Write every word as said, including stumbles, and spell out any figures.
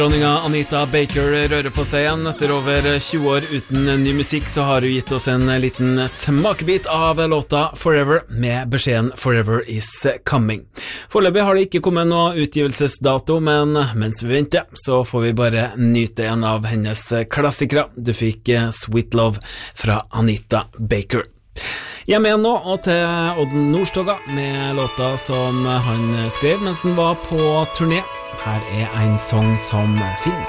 Dronninga Anita Baker rører på seg igjen. Etter over tjue år uten ny musikk så har hun gitt oss en liten smakebit av låta Forever med beskjeden Forever is coming. Foreløpig har det ikke kommet noe utgivelsesdato, men mens vi venter så får vi bare nyte en av hennes klassikere. Du fikk Sweet Love fra Anita Baker. Hjemme igjen nå og til Odden Nordstoga med låta som han skrev mens han var på turné. Her er en sang som finnes.